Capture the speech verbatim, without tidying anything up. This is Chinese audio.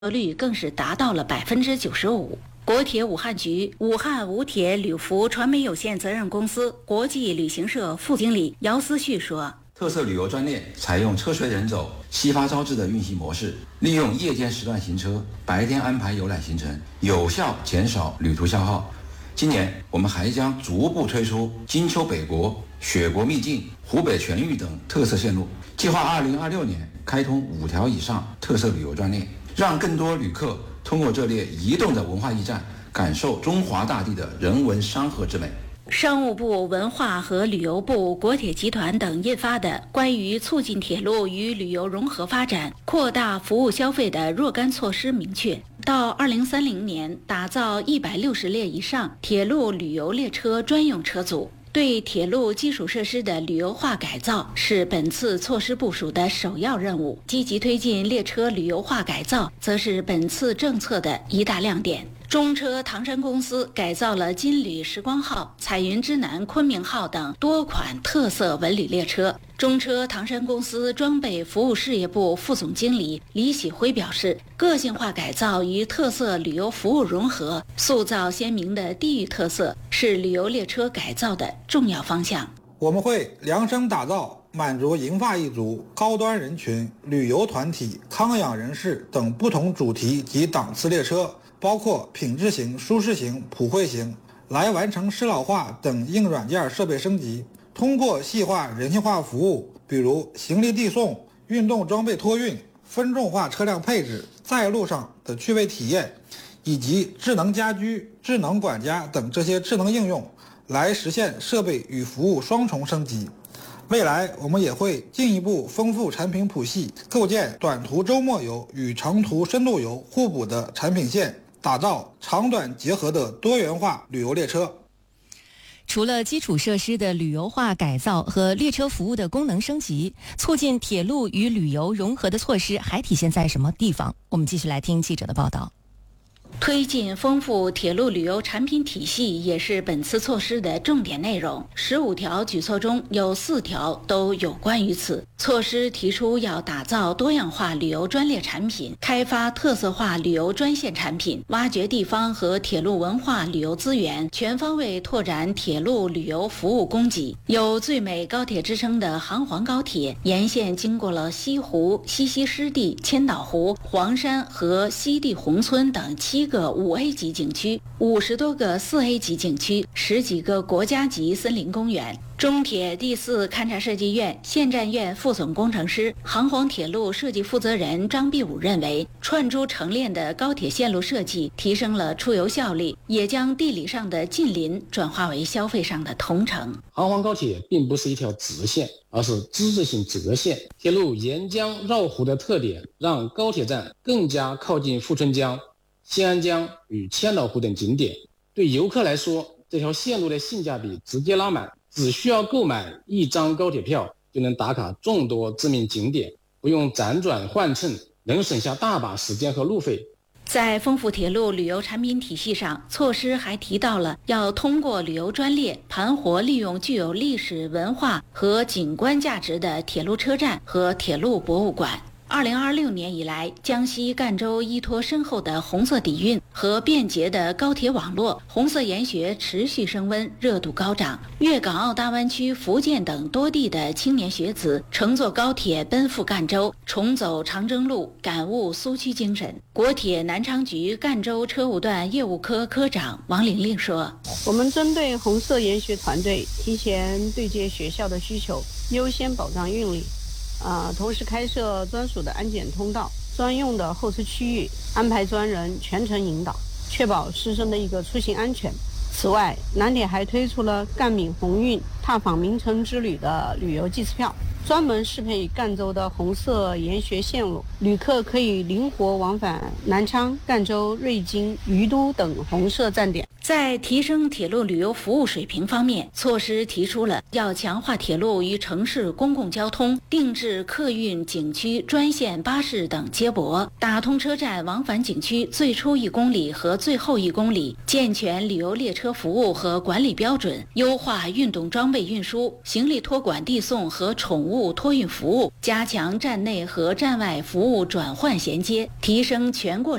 率更是达到了百分之九十五。国铁武汉局武汉武铁旅服传媒有限责任公司国际旅行社副经理姚思旭说， 特色旅游专列采用车随人走、夕发朝至的运行模式，利用夜间时段行车，白天安排游览行程，有效减少旅途消耗。今年我们还将逐步推出金秋北国、雪国秘境、湖北全域等特色线路，计划二零二六年开通五条以上特色旅游专列，让更多旅客通过这列移动的文化驿站，感受中华大地的人文山河之美。 商务部、文化和旅游部、国铁集团等印发的《关于促进铁路与旅游融合发展、扩大服务消费的若干措施》明确，到二零三零年打造一百六十列以上铁路旅游列车专用车组。对铁路基础设施的旅游化改造是本次措施部署的首要任务，积极推进列车旅游化改造则是本次政策的一大亮点。中车唐山公司改造了金旅时光号、彩云之南昆明号等多款特色文旅列车。中车唐山公司装备服务事业部副总经理李喜辉表示，个性化改造与特色旅游服务融合，塑造鲜明的地域特色，是旅游列车改造的重要方向。 我们会量身打造满足银发一族、高端人群、旅游团体、康养人士等不同主题及档次列车，包括品质型、舒适型、普惠型，来完成适老化等硬软件设备升级。通过细化人性化服务，比如行李递送、运动装备托运、分众化车辆配置、在路上的趣味体验，以及智能家居、智能管家等这些智能应用，来实现设备与服务双重升级。未来我们也会进一步丰富产品谱系，构建短途周末游与长途深度游互补的产品线，打造长短结合的多元化旅游列车。 除了基础设施的旅游化改造和列车服务的功能升级，促进铁路与旅游融合的措施还体现在什么地方？我们继续来听记者的报道。 推进丰富铁路旅游产品体系也是本次措施的重点内容。十五条举措中有四条都有关于此。措施提出要打造多样化旅游专列产品，开发特色化旅游专线产品，挖掘地方和铁路文化旅游资源，全方位拓展铁路旅游服务供给。有最美高铁之称的杭黄高铁，沿线经过了西湖、西溪湿地、千岛湖、黄山和西递宏村等七个五 A 级景区，五十多个四 A 级景区，十几个国家级森林公园。中铁第四勘察设计院现站院副总工程师、杭黄铁路设计负责人张必武认为，串珠成链的高铁线路设计提升了出游效率，也将地理上的近邻转化为消费上的同城。 杭黄高铁并不是一条直线，而是之字形折线。铁路沿江绕湖的特点，让高铁站更加靠近富春江、新安江与千岛湖等景点。对游客来说，这条线路的性价比直接拉满，只需要购买一张高铁票就能打卡众多知名景点，不用辗转换乘，能省下大把时间和路费。 在丰富铁路旅游产品体系上，措施还提到了要通过旅游专列盘活利用具有历史文化和景观价值的铁路车站和铁路博物馆。二零二六年以来，江西赣州依托深厚的红色底蕴和便捷的高铁网络，红色研学持续升温，热度高涨。粤港澳大湾区、福建等多地的青年学子乘坐高铁奔赴赣州，重走长征路，感悟苏区精神。国铁南昌局赣州车务段业务科科长王玲玲说：“ 我们针对红色研学团队，提前对接学校的需求，优先保障运力。呃，同时开设专属的安检通道、专用的候车区域，安排专人全程引导，确保师生的一个出行安全。此外，南铁还推出了赣闽红运踏访名城之旅的旅游季次票，专门适配赣州的红色研学线路，旅客可以灵活往返南昌、赣州、瑞金、于都等红色站点。” 在提升铁路旅游服务水平方面，措施提出了要强化铁路与城市公共交通、定制客运景区专线巴士等接驳，打通车站往返景区最初一公里和最后一公里，健全旅游列车服务和管理标准，优化运动装备运输、行李托管递送和宠物托运服务，加强站内和站外服务转换衔接，提升全过